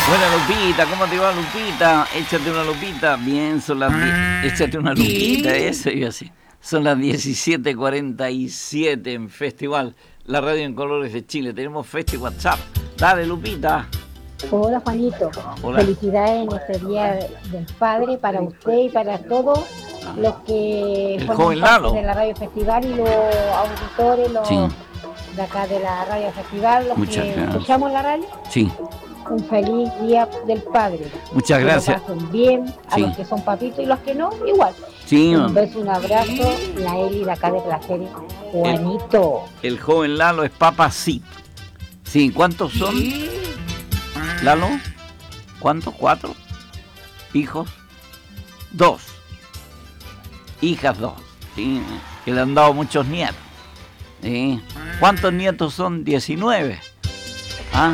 Buena Lupita, ¿cómo te va Lupita? Échate una lupita. Bien, son las 10. Échate una lupita, eso iba así. Son las 17:47 en Festival, la radio en colores de Chile. Tenemos Festi WhatsApp. Dale Lupita. Hola Juanito, Hola. Felicidades en este Día del Padre para usted y para todos los que El forman joven parte Lalo. de la Radio Festival y los auditores, los Sí. de acá de la Radio Festival, los Muchas que gracias. escuchamos la radio. Sí, Un feliz Día del Padre. muchas gracias. Que lo pasen bien, a Sí. los que son papitos y los que no, igual. Sí, Un beso, un abrazo, la Eli de acá de Placeres. Juanito. el joven Lalo es Papa sí. Sí, ¿cuántos son? Lalo, ¿cuántos? ¿4? ¿Hijos? 2. Hijas 2. Sí, que le han dado muchos nietos. Sí. ¿Cuántos nietos son? 19. ¿Ah?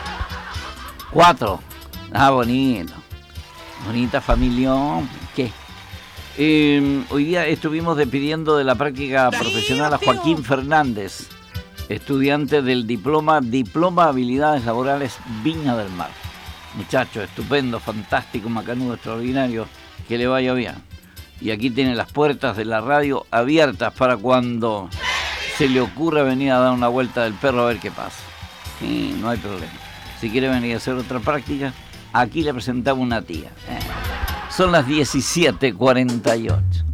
4. Ah, bonito. Bonita familia. ¿Qué? Hoy día estuvimos despidiendo de la práctica profesional a Joaquín Fernández, estudiante del diploma Habilidades Laborales Viña del Mar. Muchacho, estupendo, fantástico, macanudo, extraordinario, que le vaya bien. Y aquí tiene las puertas de la radio abiertas para cuando se le ocurra venir a dar una vuelta del perro a ver qué pasa. Y no hay problema. Si quiere venir a hacer otra práctica, aquí le presentamos una tía. Son las 17:48.